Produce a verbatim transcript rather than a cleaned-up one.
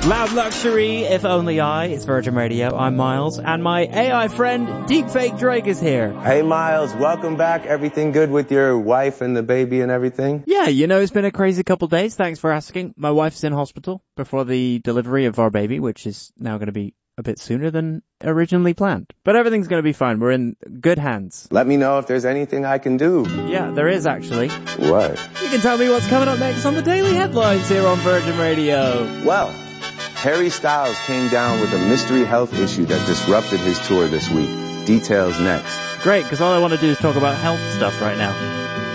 Loud Luxury, If Only I. It's Virgin Radio. I'm Miles, and my A I friend, Deepfake Drake, is here. Hey, Miles. Welcome back. Everything good with your wife and the baby and everything? Yeah, you know, it's been a crazy couple days. Thanks for asking. My wife's in hospital before the delivery of our baby, which is now going to be a bit sooner than originally planned. But everything's going to be fine. We're in good hands. Let me know if there's anything I can do. Yeah, there is actually. What? You can tell me what's coming up next on the Daily Headlines here on Virgin Radio. Well, Harry Styles came down with a mystery health issue that disrupted his tour this week. Details next. Great, because all I want to do is talk about health stuff right now.